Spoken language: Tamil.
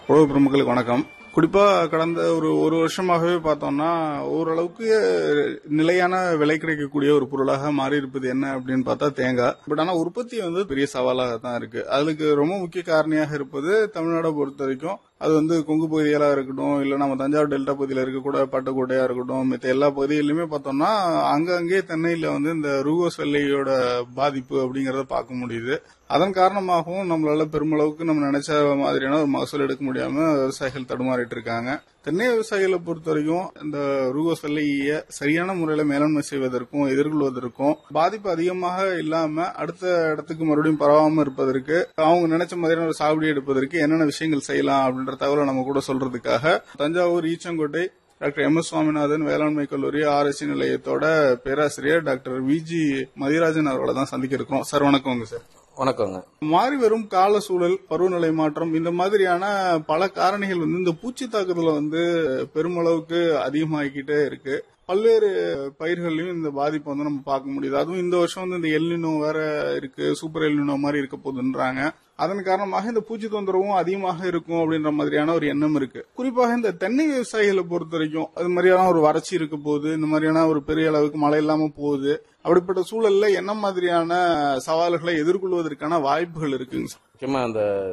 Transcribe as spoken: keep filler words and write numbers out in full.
உழவு பெருமக்களுக்கு வணக்கம். குறிப்பா கடந்த ஒரு ஒரு வருஷமாகவே பார்த்தோம்னா ஓரளவுக்கு நிலையான விலை கிடைக்கக்கூடிய ஒரு பொருளாக மாறி இருப்பது என்ன அப்படின்னு பார்த்தா தேங்காய். பட் ஆனா உற்பத்தி வந்து பெரிய சவாலாக தான் இருக்கு. அதுக்கு ரொம்ப முக்கிய காரணியாக இருப்பது தமிழ்நாடை பொறுத்த வரைக்கும் அது வந்து கொங்கு பகுதிகளா இருக்கட்டும், இல்ல நம்ம தஞ்சாவூர் டெல்டா பகுதியில இருக்கக்கூட பட்டுக்கோட்டையா இருக்கட்டும், மத்த எல்லா பகுதிகளிலுமே பார்த்தோம்னா அங்கங்கே தென்னையில வந்து இந்த ரூகோஸ் வெள்ளையோட பாதிப்பு அப்படிங்கறத பார்க்க முடியுது. அதன் காரணமாகவும் நம்மளால பெருமளவுக்கு நம்ம நினைச்ச மாதிரியான ஒரு மகசூல் எடுக்க முடியாம விவசாயிகள் தடுமாறிட்டு இருக்காங்க. தென்னை விவசாயிகளை பொறுத்த வரைக்கும் இந்த ரூகோஸ் வெள்ளையை சரியான முறையில மேலாண்மை செய்வதற்கும் எதிர்கொள்வதற்கும் பாதிப்பு அதிகமாக இல்லாம அடுத்த இடத்துக்கு மறுபடியும் பரவாம இருப்பதற்கு அவங்க நினைச்ச மாதிரியான ஒரு சாகுபடி எடுப்பதற்கு என்னென்ன விஷயங்கள் செய்யலாம் அப்படின்ற தகவலை நம்ம கூட சொல்றதுக்காக Thanjavur Eachangottai doctor M S Swaminathan வேளாண்மை கல்லூரி ஆராய்ச்சி நிலையத்தோட பேராசிரியர் டாக்டர் வி ஜி மதிராஜன் அவர்களை தான் சந்திக்க இருக்கிறோம். சார் வணக்கங்க. சார் வணக்கங்க. மாறி வரும் கால சூழல், பருவநிலை மாற்றம், இந்த மாதிரியான பல காரணிகள் வந்து இந்த பூச்சி தாக்குதல வந்து பெருமளவுக்கு அதிகமாகிக்கிட்டே இருக்கு. பல்வேறு பயிர்களையும் இந்த பாதிப்பு வந்து நம்ம பார்க்க முடியுது. அதுவும் இந்த வருஷம் வந்து இந்த எல்னினோ வேற இருக்கு, சூப்பர் எல்னினோ மாதிரி இருக்க போகுதுன்றாங்க. அதன் காரணமாக இந்த பூச்சி தொந்தரவும் அதிகமாக இருக்கும் அப்படின்ற மாதிரியான ஒரு எண்ணம் இருக்கு. குறிப்பாக இந்த தென்னை விவசாயிகளை பொறுத்த வரைக்கும் அது மாதிரியான ஒரு வறட்சி இருக்க போகுது, இந்த மாதிரியான ஒரு பெரிய அளவுக்கு மழை இல்லாம போகுது. அப்படிப்பட்ட சூழல்ல என்ன மாதிரியான சவால்களை எதிர்கொள்வதற்கான வாய்ப்புகள் இருக்குங்க? முக்கியமா அந்த